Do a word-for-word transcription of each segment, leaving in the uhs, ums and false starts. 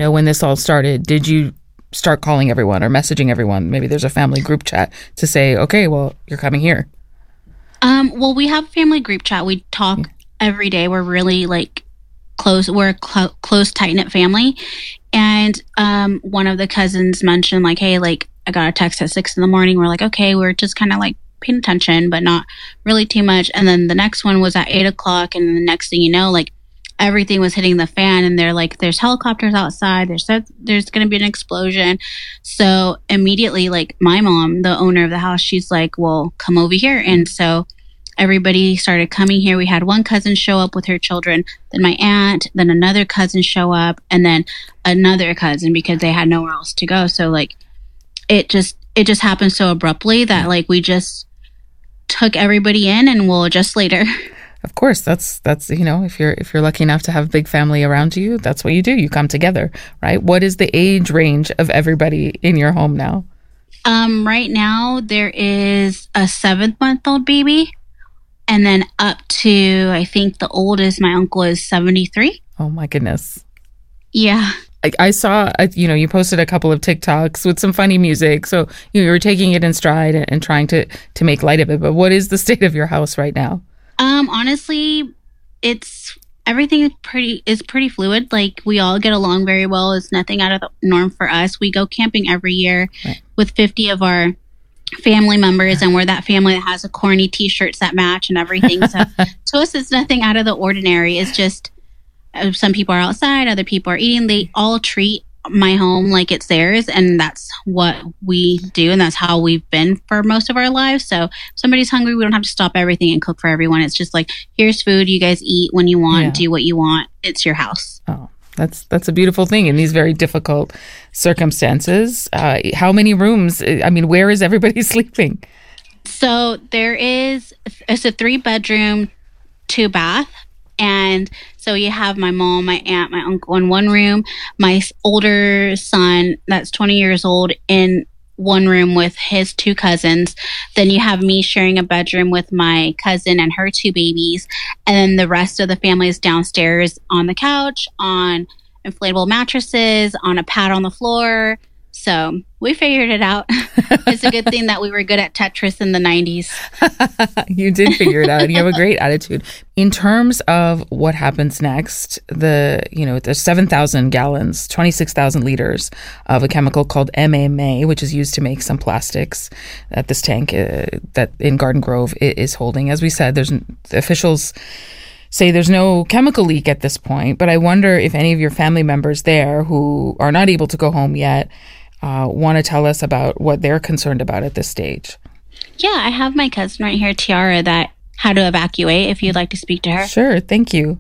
know, when this all started, did you start calling everyone or messaging everyone? Maybe there's a family group chat to say, okay, well, you're coming here. Um, well, we have a family group chat. We talk yeah. every day. We're really like close. We're a cl- close, tight-knit family. And um, one of the cousins mentioned like, hey, like I got a text at six in the morning. We're like, okay, we're just kind of like paying attention, but not really too much. And then the next one was at eight o'clock. And the next thing you know, like everything was hitting the fan, and they're like, there's helicopters outside. There's, there's going to be an explosion. So immediately, like my mom, the owner of the house, she's like, well, come over here. And so everybody started coming here. We had one cousin show up with her children, then my aunt, then another cousin show up, and then another cousin because they had nowhere else to go. So like it just, it just happened so abruptly that like we just took everybody in and we'll adjust later. Of course, that's that's you know, if you're if you're lucky enough to have a big family around you, that's what you do. You come together, right? What is the age range of everybody in your home now? Um, right now there is a seventh month old baby, and then up to I think the oldest, my uncle, is seventy-three. Oh my goodness! Yeah. I, I saw, you know, you posted a couple of TikToks with some funny music, so you were taking it in stride and, and trying to to make light of it. But what is the state of your house right now? Um, honestly, it's everything is pretty is pretty fluid. Like we all get along very well. It's nothing out of the norm for us. We go camping every year right. with fifty of our family members, and we're that family that has a corny T-shirts that match and everything. So to us, it's nothing out of the ordinary. It's just uh, some people are outside, other people are eating. They all treat my home like it's theirs, and that's what we do, and that's how we've been for most of our lives. So if somebody's hungry, we don't have to stop everything and cook for everyone. It's just like, here's food, you guys eat when you want, yeah. do what you want. It's your house. Oh, that's that's a beautiful thing in these very difficult circumstances. Uh, how many rooms? I mean, where is everybody sleeping? So there is, it's a three bedroom, two bath. And so you have my mom, my aunt, my uncle in one room, my older son that's twenty years old in one room with his two cousins. Then you have me sharing a bedroom with my cousin and her two babies. And then the rest of the family is downstairs on the couch, on inflatable mattresses, on a pad on the floor. So we figured it out. It's a good thing that we were good at Tetris in the nineties. You did figure it out, and you have a great attitude. In terms of what happens next, the you know there's seven thousand gallons, twenty-six thousand liters of a chemical called M M A, which is used to make some plastics that this tank uh, that in Garden Grove is holding. As we said, there's the officials say there's no chemical leak at this point, but I wonder if any of your family members there who are not able to go home yet Uh, want to tell us about what they're concerned about at this stage. Yeah, I have my cousin right here, Tiara, that had to evacuate, if you'd like to speak to her. Sure, thank you.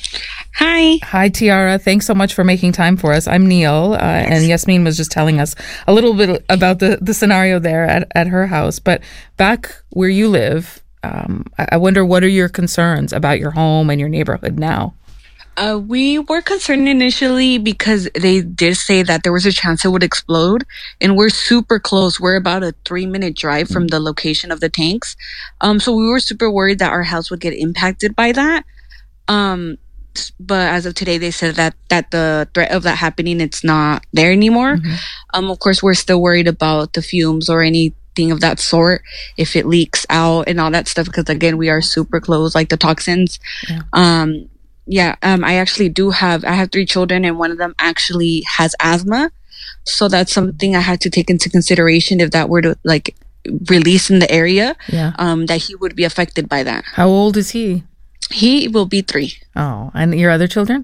Hi. Hi, Tiara. Thanks so much for making time for us. I'm Neil, uh, yes. and Yasmin was just telling us a little bit about the, the scenario there at, at her house. But back where you live, um, I, I wonder, what are your concerns about your home and your neighborhood now? Uh, we were concerned initially because they did say that there was a chance it would explode, and we're super close. We're about a three minute drive from the location of the tanks. Um, so we were super worried that our house would get impacted by that. Um, but as of today, they said that, that the threat of that happening, it's not there anymore. Mm-hmm. Um, of course, we're still worried about the fumes or anything of that sort, if it leaks out and all that stuff, because again, we are super close, like the toxins. Yeah. Um, Yeah, um, I actually do have, I have three children, and one of them actually has asthma. So that's something I had to take into consideration if that were to like release in the area, yeah. um, that he would be affected by that. How old is he? He will be three. Oh, and your other children?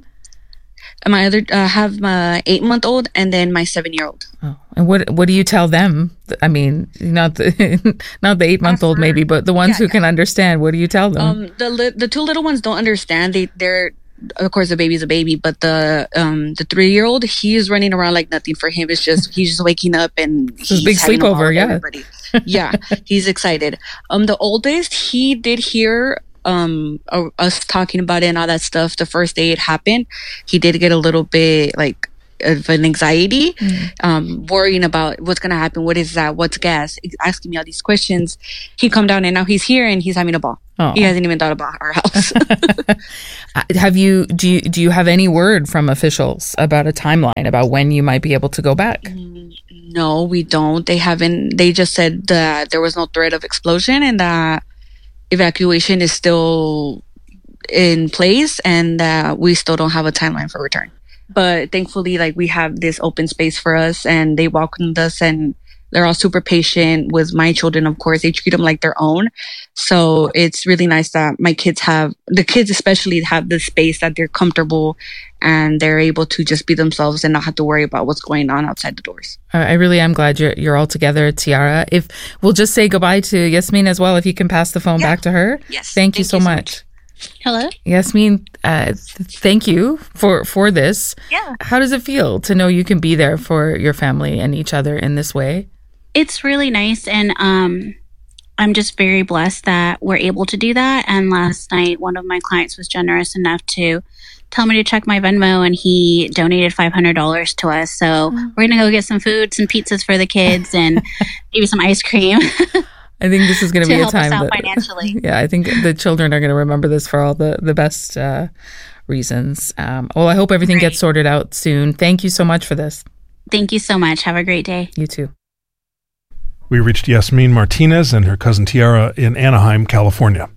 My other, I uh, have my eight month old and then my seven year old. Oh, and what what do you tell them? I mean, not the not the eight month old maybe, but the ones yeah, who yeah. can understand. What do you tell them? Um, the li- the two little ones don't understand. They they're of course the baby's a baby, but the um the three year old, he is running around like nothing. For him, it's just he's just waking up and he's it's a big sleepover. Yeah, yeah, he's excited. Um, the oldest, he did hear um uh, us talking about it and all that stuff the first day it happened. He did get a little bit like of an anxiety, mm. um, worrying about what's going to happen. What is that? What's gas? Asking me all these questions. He come down and now he's here and he's having a ball. Oh. He hasn't even thought about our house. Have you, do you, do you have any word from officials about a timeline about when you might be able to go back? No, we don't. They haven't, they just said that there was no threat of explosion and that evacuation is still in place and that we still don't have a timeline for return. But thankfully, like, we have this open space for us and they welcomed us and they're all super patient with my children. Of course, they treat them like their own. So it's really nice that my kids have, the kids especially have the space that they're comfortable and they're able to just be themselves and not have to worry about what's going on outside the doors. I really am glad you're you're all together, Tiara. If we'll just say goodbye to Yasmin as well, if you can pass the phone yeah. back to her. Yes. Thank, thank you so, you so much. much. Hello, Yasmin. Uh, th- thank you for for this. Yeah. How does it feel to know you can be there for your family and each other in this way? It's really nice, and um, I'm just very blessed that we're able to do that. And last night, one of my clients was generous enough to tell me to check my Venmo, and he donated five hundred dollars to us. So oh. we're gonna go get some food, some pizzas for the kids, and maybe some ice cream. I think this is going to be a time us out that, financially. Yeah, I think the children are going to remember this for all the, the best uh, reasons. Um, well, I hope everything Great. gets sorted out soon. Thank you so much for this. Thank you so much. Have a great day. You too. We reached Yasmin Martinez and her cousin Tiara in Anaheim, California.